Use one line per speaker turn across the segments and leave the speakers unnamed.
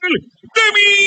de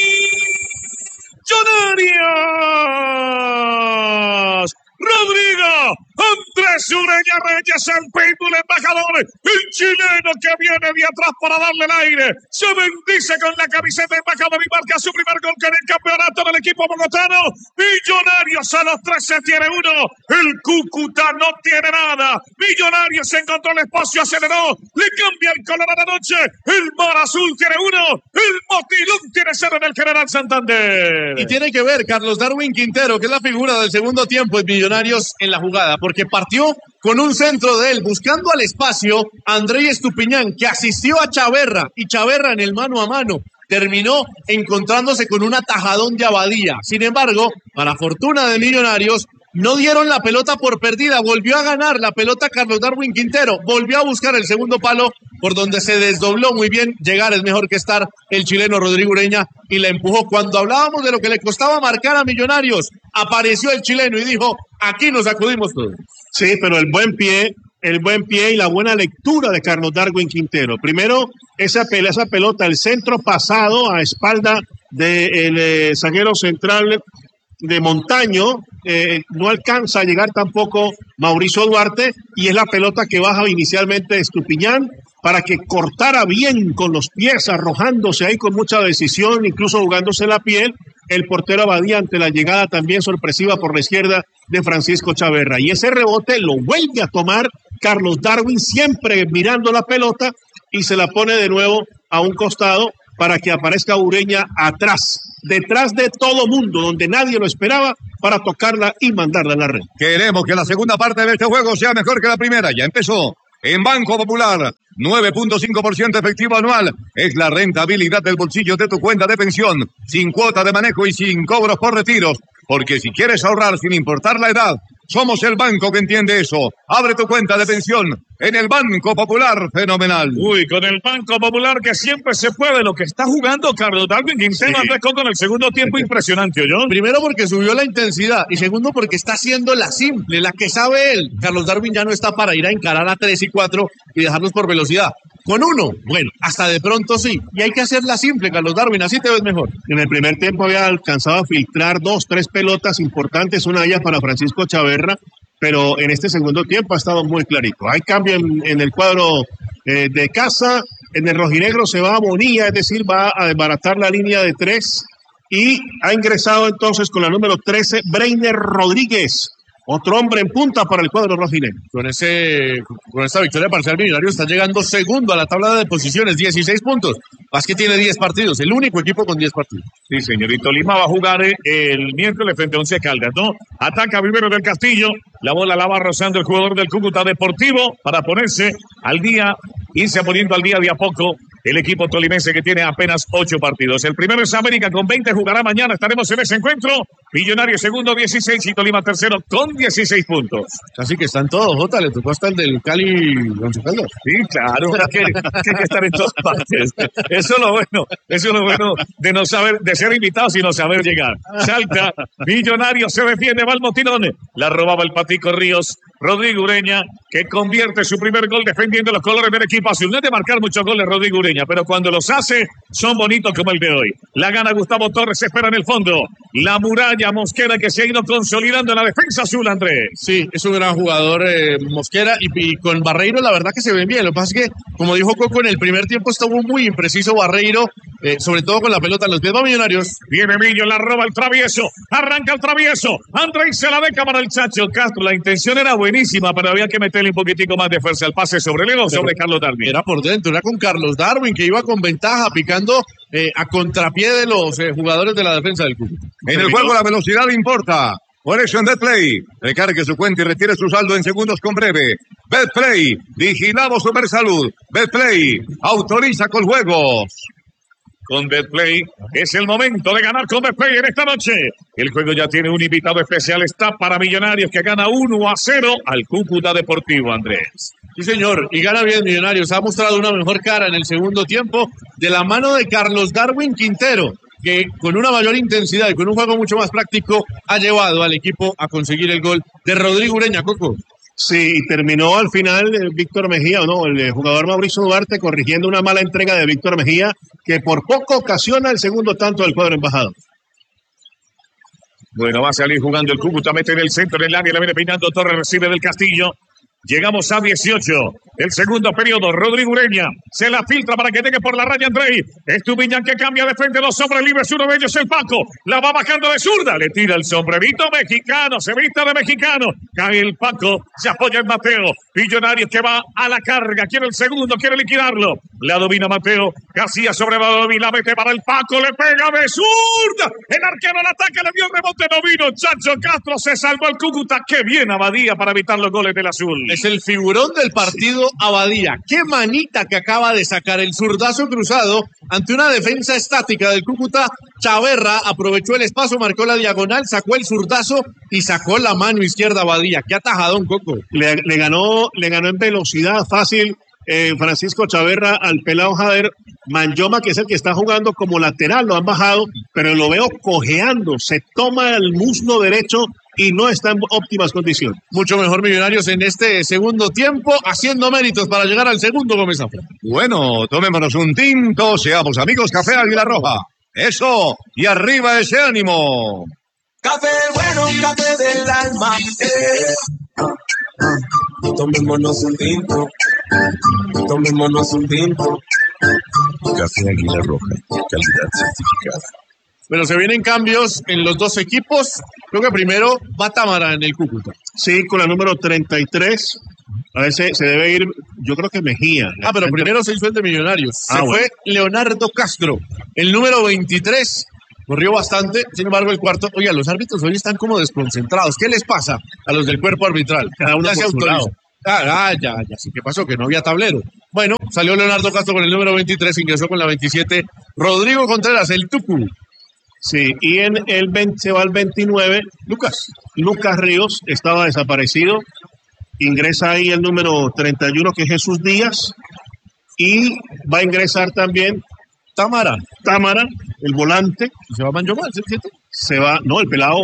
Millonarios. Rodrigo Andrés Ureña Reyes, el pitbull embajador, el chileno que viene de atrás para darle el aire, se bendice con la camiseta embajador y marca su primer gol con el campeonato del equipo bogotano. Millonarios a los 13 tiene uno, el Cúcuta no tiene nada. Millonarios encontró el espacio, aceleró, le cambia el color a la noche, el mar azul tiene uno, el Motilón tiene cero en el General Santander.
Y tiene que ver Carlos Darwin Quintero, que es la figura del segundo tiempo en Millonarios en la jugada, porque partió con un centro de él, buscando al espacio a André Estupiñán, que asistió a Chaverra, y Chaverra en el mano a mano terminó encontrándose con un atajadón de Abadía. Sin embargo, para fortuna de Millonarios, no dieron la pelota por perdida, volvió a ganar la pelota Carlos Darwin Quintero, volvió a buscar el segundo palo por donde se desdobló muy bien. Llegar es mejor que estar el chileno Rodrigo Ureña y la empujó. Cuando hablábamos de lo que le costaba marcar a Millonarios, apareció el chileno y dijo, aquí nos sacudimos todos.
Sí, pero el buen pie y la buena lectura de Carlos Darwin Quintero. Primero, esa pelota, el centro pasado a espalda del zaguero central de Montaño, no alcanza a llegar tampoco Mauricio Duarte, y es la pelota que baja inicialmente Estupiñán para que cortara bien con los pies, arrojándose ahí con mucha decisión, incluso jugándose la piel, el portero Abadía ante la llegada también sorpresiva por la izquierda de Francisco Chaverra. Y ese rebote lo vuelve a tomar Carlos Darwin, siempre mirando la pelota, y se la pone de nuevo a un costado para que aparezca Ureña atrás, detrás de todo mundo, donde nadie lo esperaba, para tocarla y mandarla a la red.
Queremos que la segunda parte de este juego sea mejor que la primera. Ya empezó. En Banco Popular, 9.5% efectivo anual. Es la rentabilidad del bolsillo de tu cuenta de pensión, sin cuota de manejo y sin cobros por retiros. Porque si quieres ahorrar sin importar la edad, somos el banco que entiende eso. Abre tu cuenta de pensión en el Banco Popular. Fenomenal.
Uy, con el Banco Popular que siempre se puede. Lo que está jugando Carlos Darwin Quintero, Andrés Coco, en el segundo tiempo, impresionante, ¿oyó?
Primero porque subió la intensidad y segundo porque está haciendo la simple, la que sabe él. Carlos Darwin ya no está para ir a encarar a 3 y 4 y dejarlos por velocidad. Con uno, bueno, hasta de pronto sí. Y hay que hacerla simple, Carlos Darwin, así te ves mejor.
En el primer tiempo había alcanzado a filtrar 2, 3 pelotas importantes, una de ellas para Francisco Chaverra, pero en este segundo tiempo ha estado muy clarito. Hay cambio en el cuadro de casa, en el rojinegro se va a Bonilla, es decir, va a desbaratar la línea de 3 y ha ingresado entonces con la número 13, Breiner Rodríguez. Otro hombre en punta para el cuadro rojinegro.
Con esta victoria parcial, Millonario está llegando segundo a la tabla de posiciones, 16 puntos. Más que tiene 10 partidos, el único equipo con 10 partidos.
Sí, señorito. Lima va a jugar el miércoles frente a Once Caldas, ¿no? Ataca Vivero del Castillo, la bola la va rozando el jugador del Cúcuta Deportivo para ponerse al día, irse poniendo al día de a poco el equipo tolimense que tiene apenas 8 partidos. El primero es América con 20, jugará mañana, estaremos en ese encuentro. Millonario segundo, 16, y Tolima tercero con 16 puntos.
Así que están todos, Jota, le tocó hasta el del Cali Once Caldas.
Sí, claro, que hay que estar en todas partes. Eso es lo bueno de no saber, de ser invitados y no saber llegar. Salta, Millonario se defiende, va al motilón, la robaba el Patico Ríos, Rodrigo Ureña, que convierte su primer gol defendiendo los colores del equipo azul. No es de marcar muchos goles Rodrigo Ureña, pero cuando los hace, son bonitos como el de hoy. La gana Gustavo Torres, se espera en el fondo. La muralla Mosquera, que se ha ido consolidando en la defensa azul, Andrés.
Sí, es un gran jugador Mosquera, y con Barreiro la verdad que se ven bien. Lo que pasa es que, como dijo Coco, en el primer tiempo estuvo muy impreciso Barreiro, sobre todo con la pelota en los pies. Va Millonarios.
Viene Millo, la roba el travieso, arranca el travieso, Andrés se la deja para el Chacho Castro. La intención era buenísima, pero había que meterle un poquitico más de fuerza al pase sobre Leo, sobre Carlos Darwin.
Era por dentro, era con Carlos Darwin, que iba con ventaja, picando a contrapié de los jugadores de la defensa del club.
En el juego la velocidad importa. Por eso en BetPlay, recargue su cuenta y retire su saldo en segundos con Breve. BetPlay, vigilado Supersalud. BetPlay, autoriza con juegos.
Con BetPlay es el momento de ganar con BetPlay en esta noche. El juego ya tiene un invitado especial, está para Millonarios, que gana 1-0 al Cúcuta Deportivo, Andrés.
Sí, señor, y gana bien Millonarios. Ha mostrado una mejor cara en el segundo tiempo de la mano de Carlos Darwin Quintero, que con una mayor intensidad y con un juego mucho más práctico ha llevado al equipo a conseguir el gol de Rodrigo Ureña, Coco.
Sí, y terminó al final Víctor Mejía, o no, el jugador Mauricio Duarte corrigiendo una mala entrega de Víctor Mejía, que por poco ocasiona el segundo tanto del cuadro embajador.
Bueno, va a salir jugando el Cúcuta, mete en el centro, en el área, le viene peinando Torres, recibe del Castillo. Llegamos a 18, el segundo periodo. Rodrigo Ureña se la filtra para que llegue por la raya Andrei. Estupiñán que cambia de frente, dos hombres libres, uno de ellos el Paco. La va bajando de zurda, le tira el sombrerito mexicano, se vista de mexicano. Cae el Paco, se apoya en Mateo. Millonarios que va a la carga, quiere el segundo, quiere liquidarlo. La domina Mateo, Casillas sobre Badoví, la mete para el Paco, le pega de zurda. El arquero al ataque, le dio el rebote, no vino. Chacho Castro, se salvó el Cúcuta. Qué bien Abadía para evitar los goles del azul.
Es el figurón del partido Abadía. Qué manita que acaba de sacar el zurdazo cruzado ante una defensa estática del Cúcuta. Chaverra aprovechó el espacio, marcó la diagonal, sacó el zurdazo y sacó la mano izquierda Abadía. Qué atajadón, Coco.
Le ganó en velocidad fácil Francisco Chaverra al pelado Jader Manyoma, que es el que está jugando como lateral, lo han bajado, pero lo veo cojeando, se toma el muslo derecho y no está en óptimas condiciones.
Mucho mejor Millonarios en este segundo tiempo, haciendo méritos para llegar al segundo, Gómez Zafra.
Bueno, tomémonos un tinto, seamos amigos, Café Águila Roja. Eso, y arriba ese ánimo.
Café bueno, café del alma. Tomémonos un tinto. Tomémonos un tinto. Café Águila Roja, calidad certificada.
Bueno, se vienen cambios en los dos equipos. Creo que primero va Támara en el Cúcuta.
Sí, con la número 33. A veces se debe ir, yo creo que Mejía.
Pero primero se hizo el de Millonarios. Se fue Leonardo Castro. El número 23 corrió bastante. Sin embargo, el cuarto... Oiga, los árbitros hoy están como desconcentrados. ¿Qué les pasa a los del cuerpo arbitral?
Cada uno
se
por su lado.
Ya. Sí, ¿qué pasó? Que no había tablero. Bueno, salió Leonardo Castro con el número 23, ingresó con la 27. Rodrigo Contreras, el Tucu.
Sí, y en el 20, se va al 29, Lucas Ríos estaba desaparecido, ingresa ahí el número 31 que es Jesús Díaz y va a ingresar también Támara, el volante.
¿Y se va Manyoma, el 7?
Se va, no, el pelado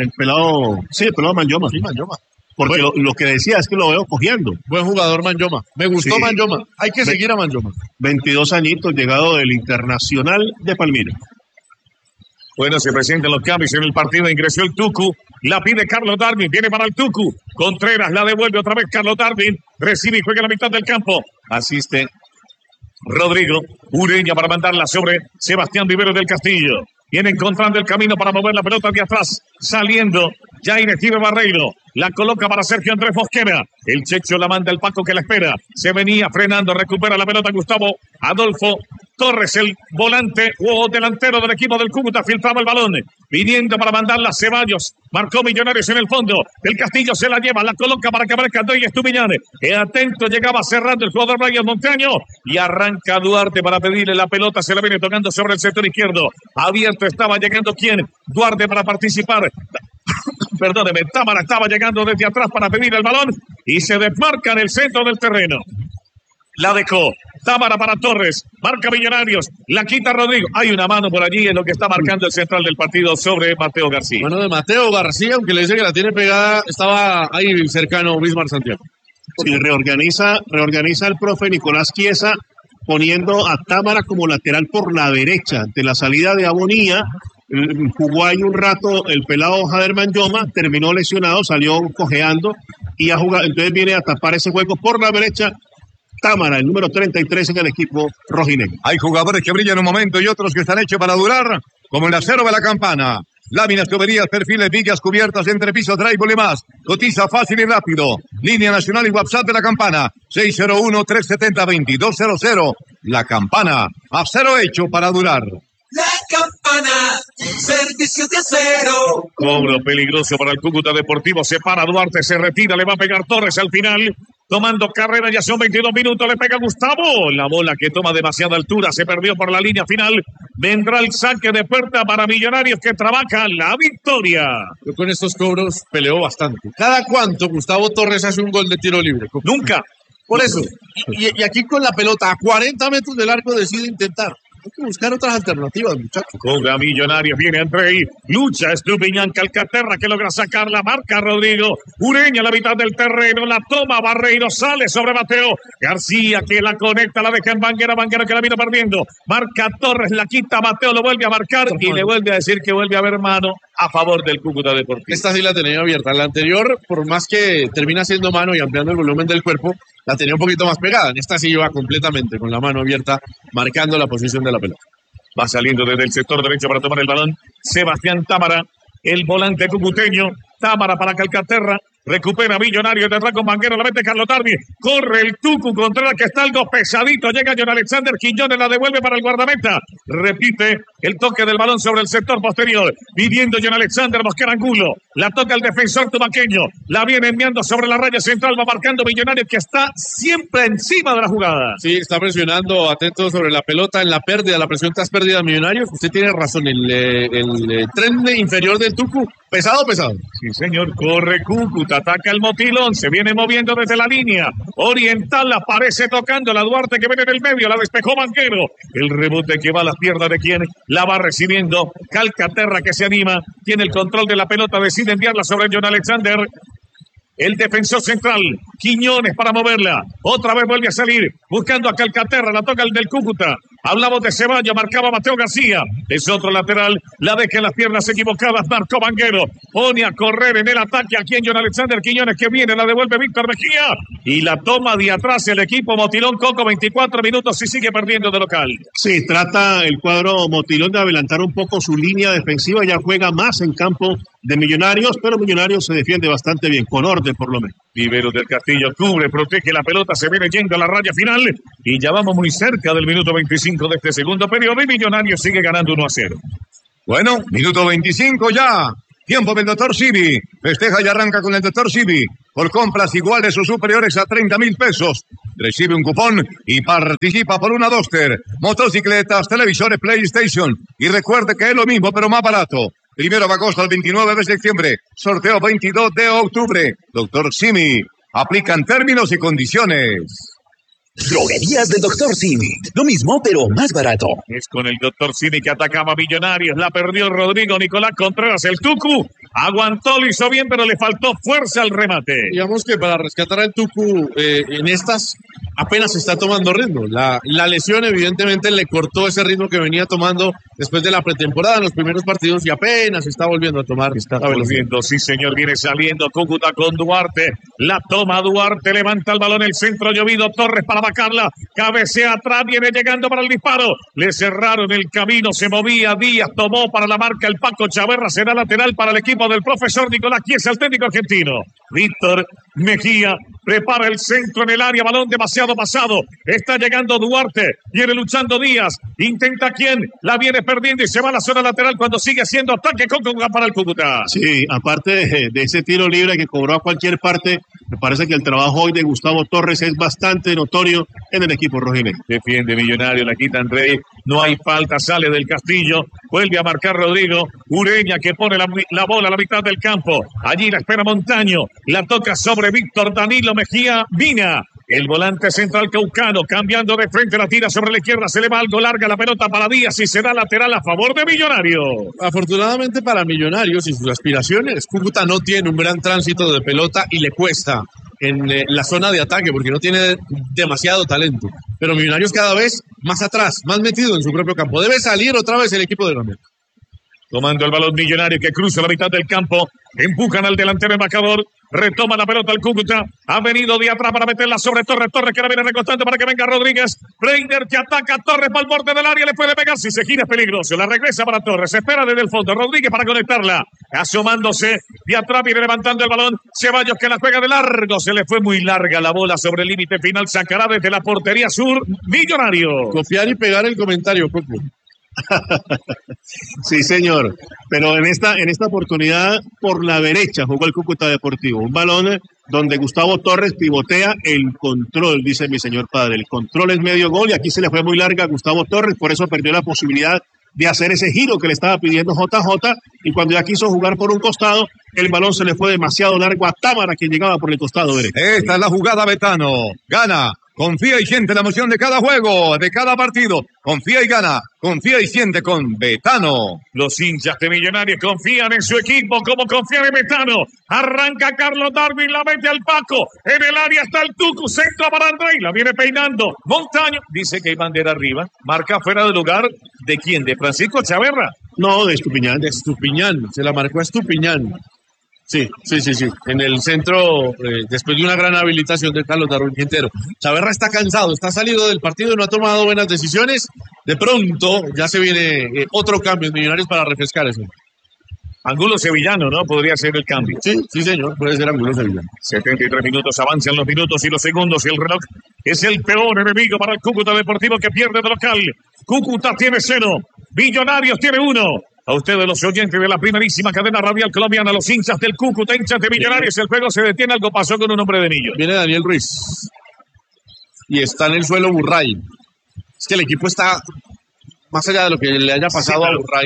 Manyoma.
Sí, Manyoma.
Porque bueno, lo que decía es que lo veo cojeando.
Buen jugador Manyoma, me gustó Manyoma, hay que seguir a Manyoma.
22 añitos, llegado del Internacional de Palmira.
Bueno, se presentan los cambios en el partido. Ingresó el Tucu. La pide Carlos Darwin. Viene para el Tucu. Contreras la devuelve otra vez Carlos Darwin. Recibe y juega a la mitad del campo. Asiste Rodrigo Ureña para mandarla sobre Sebastián Vivero del Castillo. Viene encontrando el camino para mover la pelota de atrás. Saliendo Jair Gibe Barreiro. La coloca para Sergio Andrés Mosquera. El Checho la manda el Paco que la espera. Se venía frenando. Recupera la pelota Gustavo Adolfo Torres, el volante o delantero del equipo del Cúcuta, filtraba el balón. Viniendo para mandarla Ceballos. Marcó Millonarios en el fondo. El Castillo se la lleva, la coloca para que aparezca Andrés Estupiñán. Atento, llegaba cerrando el jugador Brian Montaño. Y arranca Duarte para pedirle la pelota. Se la viene tocando sobre el sector izquierdo. Abierto estaba llegando ¿quién? Duarte para participar. Perdóneme, Támara estaba llegando desde atrás para pedir el balón. Y se desmarca en el centro del terreno. La dejó Támara para Torres, marca Millonarios, la quita Rodrigo. Hay una mano por allí en lo que está marcando el central del partido sobre Mateo García.
Mano de Mateo García, aunque le dice que la tiene pegada, estaba ahí cercano Bismar Santiago.
Sí, reorganiza el profe Nicolás Chiesa, poniendo a Támara como lateral por la derecha. De la salida de Abonía, jugó ahí un rato el pelado Jader Manyoma, terminó lesionado, salió cojeando y a jugar, entonces viene a tapar ese hueco por la derecha. Támara, el número 33 en el equipo rojinegro.
Hay jugadores que brillan un momento y otros que están hechos para durar, como el acero de la Campana. Láminas, tuberías, perfiles, vigas, cubiertas, entrepisos, drywall y más. Cotiza fácil y rápido. Línea nacional y WhatsApp de la Campana. 601-370-2200. La Campana. Acero hecho para durar.
La Campana, servicio de acero.
Cobro peligroso para el Cúcuta Deportivo. Se para Duarte, se retira, le va a pegar Torres al final. Tomando carrera, ya son 22 minutos, le pega Gustavo. La bola que toma demasiada altura, se perdió por la línea final. Vendrá el saque de puerta para Millonarios que trabaja la victoria.
Yo con estos cobros peleo bastante. ¿Cada cuánto Gustavo Torres hace un gol de tiro libre?
Nunca.
Por eso. Y aquí con la pelota a 40 metros del arco decide intentar. Hay que buscar otras alternativas, muchachos.
Cobra Millonarios, viene Andrei, lucha Estupiñán, Calcaterra que logra sacar la marca Rodrigo, Ureña a la mitad del terreno, la toma Barreiro, sale sobre Mateo, García que la conecta, la deja en Banguera, Banguera que la vino perdiendo, marca Torres, la quita Mateo, lo vuelve a marcar y le vuelve a decir que vuelve a haber mano a favor del Cúcuta Deportivo.
Esta sí la tenía abierta, la anterior, por más que termina siendo mano y ampliando el volumen del cuerpo, la tenía un poquito más pegada. En esta sí iba completamente con la mano abierta, marcando la posición de la pelota.
Va saliendo desde el sector derecho para tomar el balón Sebastián Támara, el volante cucuteño. Támara para Calcaterra, recupera Millonario, detrás con Banguero, la mete Carlos Darby, corre el Tucu Contreras que está algo pesadito, llega John Alexander Quiñones, la devuelve para el guardameta, repite el toque del balón sobre el sector posterior, viviendo John Alexander, Mosquera Angulo, la toca el defensor tumaqueño, la viene enviando sobre la raya central, va marcando Millonario que está siempre encima de la jugada.
Sí, está presionando, atento sobre la pelota, en la pérdida, la presión tras pérdida Millonarios. Usted tiene razón, el tren inferior del Tucu, pesado.
Sí, señor, corre Cúcuta, ataca el Motilón, se viene moviendo desde la línea oriental, aparece tocando la Duarte que viene en el medio, la despejó Banquero, el rebote que va a las piernas de quien la va recibiendo, Calcaterra que se anima, tiene el control de la pelota, decide enviarla sobre John Alexander. El defensor central, Quiñones para moverla. Otra vez vuelve a salir, buscando a Calcaterra, la toca el del Cúcuta. Hablamos de Ceballos, marcaba Mateo García. Es otro lateral, la deja en las piernas equivocadas, marcó Banguero. Pone a correr en el ataque aquí en John Alexander Quiñones que viene, la devuelve Víctor Mejía. Y la toma de atrás el equipo Motilón Coco, 24 minutos y sigue perdiendo de local.
Sí, trata el cuadro Motilón de adelantar un poco su línea defensiva, ya juega más en campo de Millonarios, pero Millonarios se defiende bastante bien, con orden por lo menos.
Viveros del Castillo cubre, protege la pelota, se viene yendo a la raya final y ya vamos muy cerca del minuto 25 de este segundo periodo y Millonarios sigue ganando 1-0.
Bueno, minuto 25 ya. Tiempo del Dr. Civi. Festeja y arranca con el Dr. Civi. Por compras iguales o superiores a 30,000 pesos. Recibe un cupón y participa por una Duster, motocicletas, televisores, PlayStation. Y recuerde que es lo mismo, pero más barato. 1 de agosto al 29 de septiembre. Sorteo 22 de octubre. Dr. Simi. Aplican términos y condiciones.
Droguerías del Dr. Simi. Lo mismo, pero más barato.
Es con el Dr. Simi que atacaba a Millonarios. La perdió Rodrigo Nicolás Contreras. El Tucu aguantó, lo hizo bien, pero le faltó fuerza al remate.
Digamos que para rescatar al Tucu en estas apenas está tomando ritmo. La lesión evidentemente le cortó ese ritmo que venía tomando después de la pretemporada en los primeros partidos y apenas está volviendo a tomar.
Está volviendo, sí señor, viene saliendo Cúcuta con Duarte. La toma Duarte, levanta el balón, el centro llovido, Torres para vacarla, cabecea atrás, viene llegando para el disparo. Le cerraron el camino, se movía Díaz, tomó para la marca el Paco Chaverra, será lateral para el equipo del profesor Nicolás Chiesa, el técnico argentino. Víctor Mejía prepara el centro en el área, balón demasiado pasado, está llegando Duarte, viene luchando Díaz, intenta quién, la viene perdiendo y se va a la zona lateral cuando sigue haciendo ataque con para el Cúcuta.
Sí, aparte de ese tiro libre que cobró a cualquier parte, me parece que el trabajo hoy de Gustavo Torres es bastante notorio en el equipo rojinegro.
Defiende Millonario, la quita André, no hay falta, sale del Castillo, vuelve a marcar Rodrigo, Ureña que pone la bola a la mitad del campo, allí la espera Montaño, la toca sobre Víctor Danilo Mejía Mina, el volante central caucano, cambiando de frente, la tira sobre la izquierda, se le va algo larga la pelota para Díaz y será lateral a favor de Millonario.
Afortunadamente para Millonarios y sus aspiraciones, Cúcuta no tiene un gran tránsito de pelota y le cuesta en la zona de ataque porque no tiene demasiado talento. Pero Millonarios cada vez más atrás, más metido en su propio campo. Debe salir otra vez el equipo de Ramírez.
Tomando el balón Millonario que cruza la mitad del campo, empujan al delantero embajador, retoma la pelota al Cúcuta, ha venido de atrás para meterla sobre Torres, Torres que la viene recostando para que venga Rodríguez, Breiner que ataca, Torres para el borde del área, le puede pegar, si se gira es peligroso, la regresa para Torres, se espera desde el fondo, Rodríguez para conectarla, asomándose, de atrás viene levantando el balón, Ceballos que la juega de largo, se le fue muy larga la bola sobre el límite final, sacará desde la portería sur, Millonario.
Copiar y pegar el comentario, Coco.
Sí, señor. Pero en esta oportunidad por la derecha jugó el Cúcuta Deportivo. Un balón donde Gustavo Torres pivotea el control, dice mi señor padre. El control es medio gol y aquí se le fue muy larga a Gustavo Torres, por eso perdió la posibilidad de hacer ese giro que le estaba pidiendo JJ y cuando ya quiso jugar por un costado, el balón se le fue demasiado largo a Támara que llegaba por el costado derecho.
Esta es la jugada, Betano. Gana Confía y siente la emoción de cada juego, de cada partido. Confía y gana. Confía y siente con Betano.
Los hinchas de Millonarios confían en su equipo como confían en Betano. Arranca Carlos Darwin, la mete al Paco. En el área está el Tucu, centro para Andrei, la viene peinando. Montaño, dice que hay bandera arriba. Marca fuera de lugar. ¿De quién? ¿De Francisco Chaverra?
No, de Estupiñán.
De Estupiñán, se la marcó a Estupiñán. Sí. En el centro, después de una gran habilitación de Carlos Darwin Quintero. Chaverra está cansado, está salido del partido y no ha tomado buenas decisiones. De pronto ya se viene otro cambio en Millonarios para refrescar eso.
Angulo Sevillano, ¿no? Podría ser el cambio.
Sí, señor, puede ser Angulo Sevillano.
73 minutos, avanzan los minutos y los segundos y el reloj es el peor enemigo para el Cúcuta Deportivo que pierde de local. Cúcuta tiene 0, Millonarios tiene 1. A ustedes los oyentes de la primerísima cadena radial colombiana, los hinchas del Cúcuta, hinchas de Millonarios, el juego se detiene, algo pasó con un hombre de Millo.
Viene Daniel Ruiz y está en el suelo Burray. Es que el equipo está, más allá de lo que le haya pasado a Burray,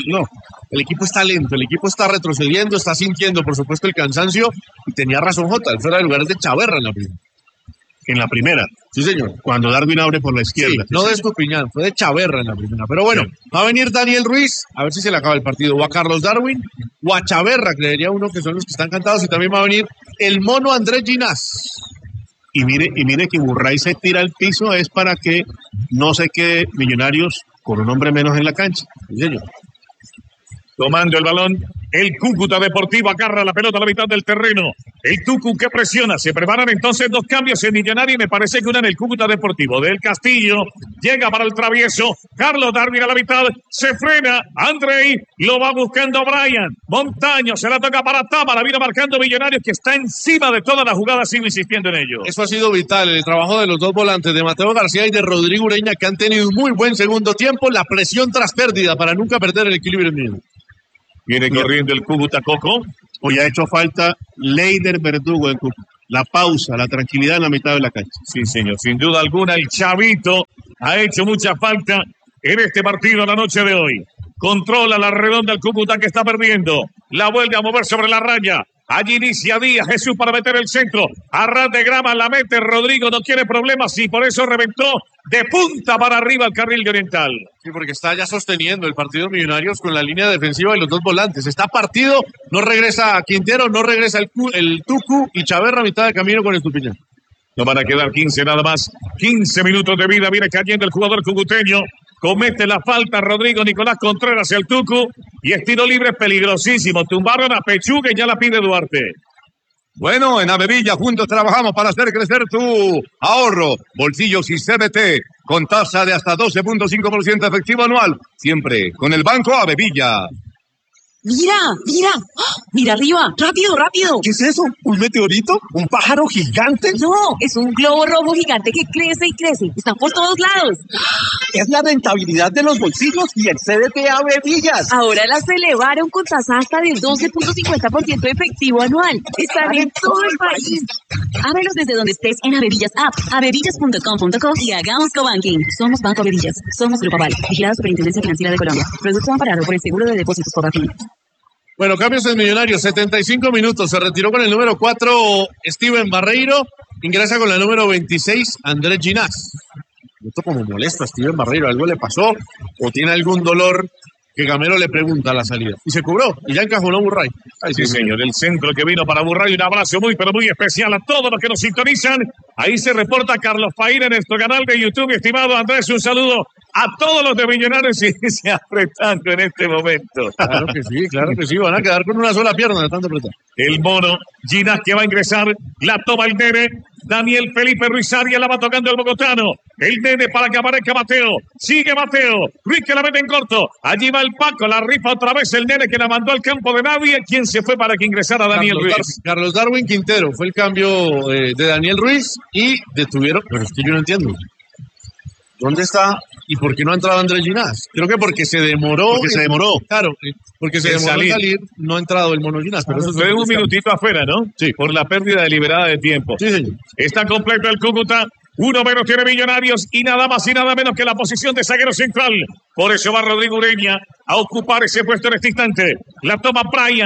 el equipo está lento, el equipo está retrocediendo, está sintiendo por supuesto el cansancio y tenía razón Jota, el fuera de lugar es de Chaverra en la primera.
En la primera.
Sí, señor.
Cuando Darwin abre por la izquierda.
No de Estupiñán, fue de Chaverra en la primera. Pero bueno, va a venir Daniel Ruiz, a ver si se le acaba el partido. O a Carlos Darwin, o a Chaverra, creería uno que son los que están cantados. Y también va a venir el mono Andrés Ginás.
Y mire que Burray se tira al piso es para que no se quede Millonarios con un hombre menos en la cancha.
Sí, señor.
Tomando el balón, el Cúcuta Deportivo agarra la pelota a la mitad del terreno. El Tucu que presiona. Se preparan entonces dos cambios en Millonario y me parece que una en el Cúcuta Deportivo. Del Castillo llega para el travieso. Carlos Darwin a la mitad. Se frena. Andrei lo va buscando Brian. Montaño se la toca para Támara. Vino marcando Millonarios que está encima de toda la jugada. Sigo insistiendo en ello.
Eso ha sido vital. El trabajo de los dos volantes, de Mateo García y de Rodrigo Ureña, que han tenido un muy buen segundo tiempo. La presión tras pérdida para nunca perder el equilibrio en Millonarios.
Viene corriendo el Cúcuta Coco.
Hoy ha hecho falta Leider Verdugo en Cúcuta. La pausa, la tranquilidad en la mitad de la cancha.
Sí, señor. Sin duda alguna, el Chavito ha hecho mucha falta en este partido la noche de hoy. Controla la redonda el Cúcuta que está perdiendo. La vuelve a mover sobre la raya. Allí inicia Díaz, Jesús para meter el centro. A ras de grama la mete Rodrigo, no tiene problemas y por eso reventó de punta para arriba el carril de Oriental.
Sí, porque está ya sosteniendo el partido Millonarios con la línea defensiva y los dos volantes. Está partido, no regresa Quintero, no regresa el Tucu y Chaverra a mitad de camino con Estupiñán.
No van a quedar 15 nada más. 15 minutos de vida, viene cayendo el jugador cucuteño. Comete la falta Rodrigo Nicolás Contreras el Tucu y es tiro libre peligrosísimo. Tumbaron a Pechuga y ya la pide Duarte.
Bueno, en Avevilla juntos trabajamos para hacer crecer tu ahorro. Bolsillos y CBT con tasa de hasta 12.5% efectivo anual. Siempre con el Banco Avevilla.
Mira, mira, ¡oh! Mira arriba, rápido, rápido.
¿Qué es eso? ¿Un meteorito? ¿Un pájaro gigante?
No, es un globo rojo gigante que crece y crece. Está por todos lados.
Es la rentabilidad de los bolsillos y el CDT Avevillas.
Ahora las elevaron con tasa hasta del 12.50% efectivo anual. Están en todo el país. Ábrelos desde donde estés en Avevillas App, avevillas.com.co y hagamos cobanking. Somos Banco Avevillas. Somos Grupo Aval. Vigilada Superintendencia Financiera de Colombia. Producto amparado por el Seguro de Depósitos Fogafín.
Bueno, cambios en Millonarios, 75 minutos. Se retiró con el número 4 Steven Barreiro. Ingresa con la número 26 Andrés Ginás. Esto como molesta a Steven Barreiro. ¿Algo le pasó? ¿O tiene algún dolor? Que Gamero le pregunta a la salida. Y se cobró. Y ya encajonó Burray.
Ay, sí, señor. El centro que vino para Burray. Un abrazo muy, pero muy especial a todos los que nos sintonizan. Ahí se reporta Carlos Faín en nuestro canal de YouTube. Estimado Andrés, un saludo a todos los de Millonarios y se apretando en este momento.
Claro que sí. Van a quedar con una sola pierna de tanto apretar.
El mono, Ginás que va a ingresar, la toma el nene, Daniel Felipe Ruiz Arias la va tocando el bogotano, el nene para que aparezca Mateo, sigue Mateo, Ruiz que la mete en corto, allí va el Paco, la rifa otra vez el nene que la mandó al campo de nadie, ¿quién se fue para que ingresara Daniel Ruiz?
Carlos Darwin Quintero, fue el cambio de Daniel Ruiz y detuvieron, pero es que yo no entiendo. ¿Dónde está? ¿Y por qué no ha entrado Andrés Ginás? Creo que porque se demoró. Claro, porque se demoró en salir, no ha entrado el mono Ginás. Pero eso
fue un minutito afuera, ¿no?
Sí.
Por la pérdida deliberada de tiempo.
Sí, señor.
Está completo el Cúcuta. Uno menos tiene Millonarios y nada más y nada menos que la posición de zaguero central. Por eso va Rodrigo Ureña a ocupar ese puesto en este instante. La toma Brian.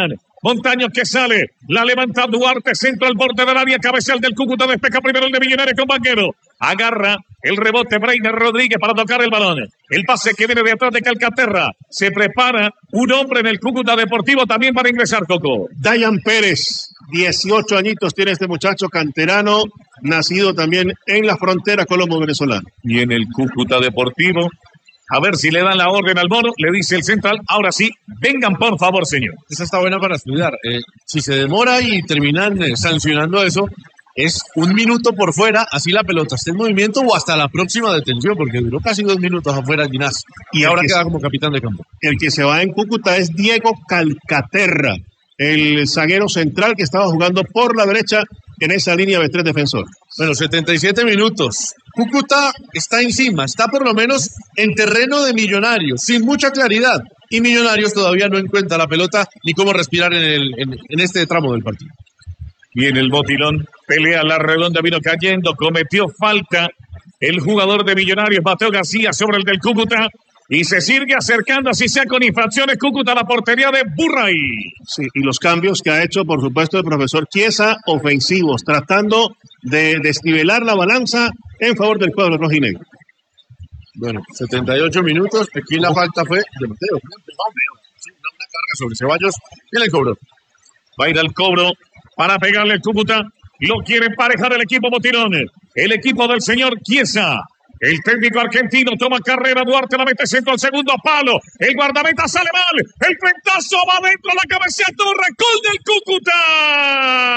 Montaño que sale, la levanta Duarte, centro al borde del área, cabezal del Cúcuta, despeja primero el de Millonarios con Banquero. Agarra el rebote Breiner Rodríguez para tocar el balón. El pase que viene de atrás de Calcaterra. Se prepara un hombre en el Cúcuta Deportivo también para ingresar, Coco.
Dayan Pérez, 18 añitos tiene este muchacho canterano, nacido también en la frontera colombo-venezolana.
Y en el Cúcuta Deportivo, a ver si le dan la orden al mono, le dice el central, ahora sí, vengan por favor, señor.
Esa está buena para estudiar. Si se demora y terminan sancionando eso, es 1 minuto por fuera, así la pelota está en movimiento o hasta la próxima detención, porque duró casi 2 minutos afuera Ginás. Y ahora queda como capitán de campo.
El que se va en Cúcuta es Diego Calcaterra, el zaguero central que estaba jugando por la derecha en esa línea de 3 defensores.
Bueno, 77 minutos. Cúcuta está encima, está por lo menos en terreno de Millonarios, sin mucha claridad. Y Millonarios todavía no encuentra la pelota ni cómo respirar en este tramo del partido.
Y en el botilón, pelea la redonda, vino cayendo, cometió falta el jugador de Millonarios, Mateo García, sobre el del Cúcuta. Y se sigue acercando, así sea con infracciones, Cúcuta a la portería de Burray.
Sí, y los cambios que ha hecho, por supuesto, el profesor Chiesa, ofensivos, tratando de desnivelar la balanza en favor del cuadro rojinegro.
Bueno, 78 minutos, aquí la falta fue de Mateo. Una carga sobre Ceballos, y el cobro.
Va a ir al cobro para pegarle el Cúcuta. Lo quiere emparejar el equipo Botirón. El equipo del señor Chiesa. El técnico argentino toma carrera, Duarte la mete centro al segundo palo. El guardameta sale mal. El frentazo va dentro, la cabeza Torre, gol del Cúcuta.